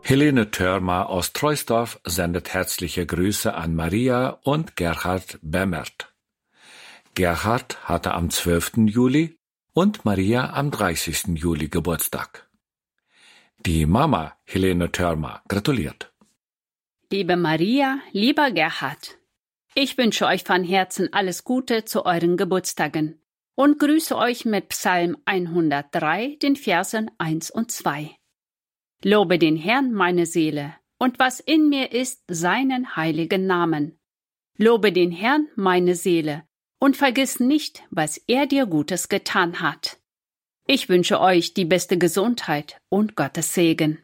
Helene Thörmer aus Troisdorf sendet herzliche Grüße an Maria und Gerhard Bemmert. Gerhard hatte am 12. Juli und Maria am 30. Juli Geburtstag. Die Mama Helene Thörmer gratuliert. Liebe Maria, lieber Gerhard, ich wünsche euch von Herzen alles Gute zu euren Geburtstagen und grüße euch mit Psalm 103, den Versen 1 und 2. Lobe den Herrn, meine Seele, und was in mir ist, seinen heiligen Namen. Lobe den Herrn, meine Seele, und vergiss nicht, was er dir Gutes getan hat. Ich wünsche euch die beste Gesundheit und Gottes Segen.